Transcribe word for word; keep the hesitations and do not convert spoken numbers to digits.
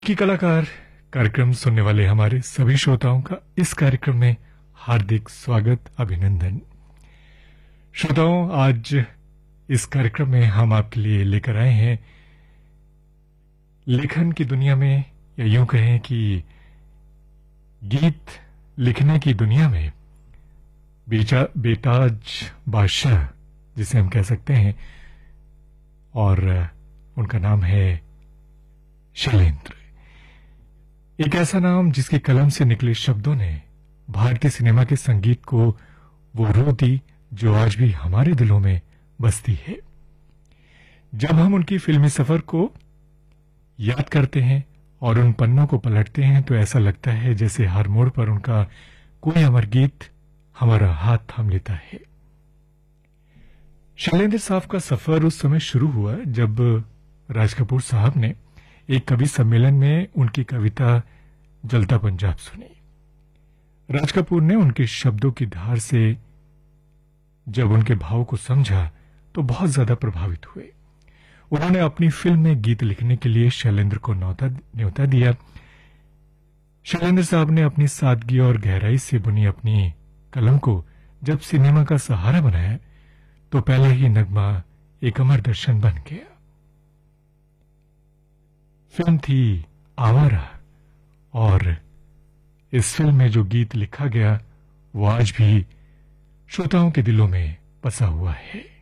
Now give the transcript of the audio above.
की कलाकार कार्यक्रम सुनने वाले हमारे सभी श्रोताओं का इस कार्यक्रम में हार्दिक स्वागत अभिनंदन। श्रोताओं, आज इस कार्यक्रम में हम आपके लिए लेकर आए हैं लेखन की दुनिया में, या यूं कहें कि गीत लिखने की दुनिया में बेचा बेताज बादशाह जिसे हम कह सकते हैं, और उनका नाम है शैलेंद्र। एक ऐसा नाम जिसके कलम से निकले शब्दों ने भारतीय सिनेमा के संगीत को वो रूह दी जो आज भी हमारे दिलों में बसती है। जब हम उनकी फिल्मी सफर को याद करते हैं और उन पन्नों को पलटते हैं तो ऐसा लगता है जैसे हर मोड़ पर उनका कोई अमर गीत हमारा हाथ थाम लेता है। शैलेंद्र साहब का सफर उस समय शुरू हुआ जब राज कपूर साहब ने एक कवि सम्मेलन में उनकी कविता जलता पंजाब सुनी। राज कपूर ने उनके शब्दों की धार से जब उनके भाव को समझा तो बहुत ज्यादा प्रभावित हुए। उन्होंने अपनी फिल्म में गीत लिखने के लिए शैलेंद्र को न्योता न्योता दिया। शैलेंद्र साहब ने अपनी सादगी और गहराई से बुनी अपनी कलम को जब सिनेमा का सहारा बनाया तो पहले ही नगमा एक अमर दर्शन बन गया। फिल्म थी आवारा, और इस फिल्म में जो गीत लिखा गया वो आज भी श्रोताओं के दिलों में बसा हुआ है।